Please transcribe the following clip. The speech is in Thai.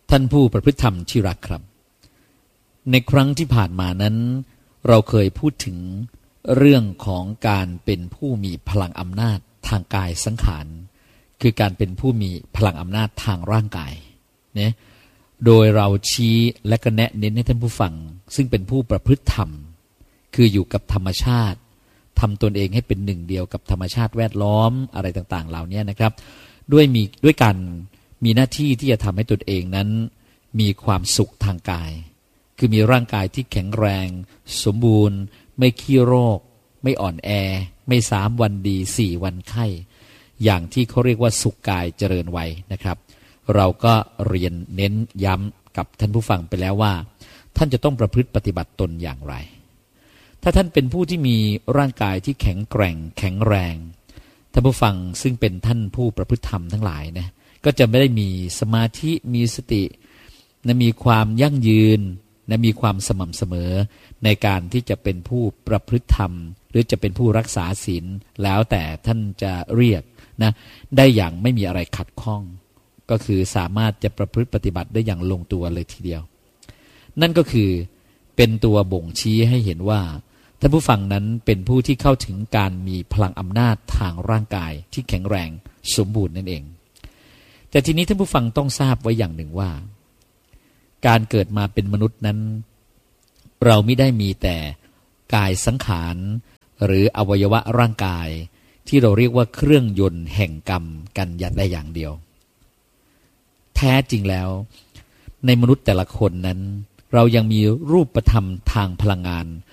ท่านผู้ประพฤติธรรมที่รักครับในครั้งที่ผ่านมานั้นเราเคยพูดถึงเรื่องของการเป็นผู้มีพลังอำนาจทางกายสังขารคือการเป็นผู้มีพลังอำนาจทางร่างกายเนี่ยโดยเราชี้และก็แนะเน้นให้ท่านผู้ฟังซึ่งเป็นผู้ประพฤติธรรมคืออยู่กับธรรมชาติทำตนเองให้เป็นหนึ่งเดียวกับธรรมชาติแวดล้อมอะไรต่างๆเหล่านี้นะครับด้วยการมีหน้าที่ที่จะทำให้ตนเองนั้นมีความสุขทางกายคือมีร่างกายที่แข็งแรงสมบูรณ์ไม่ขี้โรคไม่อ่อนแอไม่3 วันดี4 วันไข้อย่างที่เขาเรียกว่าสุขกายเจริญวัยนะครับเราก็เรียนเน้นย้ำกับท่านผู้ฟังไปแล้วว่าท่านจะต้องประพฤติปฏิบัติตนอย่างไรถ้าท่านเป็นผู้ที่มีร่างกายที่แข็งแกร่งแข็งแรงท่านผู้ฟังซึ่งเป็นท่านผู้ประพฤติธรรมทั้งหลายนะก็จะไม่ได้มีสมาธิมีสตินะมีความยั่งยืนนะมีความสม่ำเสมอในการที่จะเป็นผู้ประพฤติธรรมหรือจะเป็นผู้รักษาศีลแล้วแต่ท่านจะเรียกนะได้อย่างไม่มีอะไรขัดข้องก็คือสามารถจะประพฤติปฏิบัติได้อย่างลงตัวเลยทีเดียวนั่นก็คือเป็นตัวบ่งชี้ให้เห็นว่าท่านผู้ฟังนั้นเป็นผู้ที่เข้าถึงการมีพลังอำนาจทางร่างกายที่แข็งแรงสมบูรณ์นั่นเองแต่ทีนี้ท่านผู้ฟังต้องทราบไว้อย่างหนึ่งว่าการเกิดมาเป็นมนุษย์นั้นเราไม่ได้มีแต่กายสังขารหรืออวัยวะร่างกายที่เราเรียกว่าเครื่องยนต์แห่งกรรมกันได้อย่างเดียวแท้จริงแล้วในมนุษย์แต่ละคนนั้นเรายังมีรูปธรรมทางพลังงาน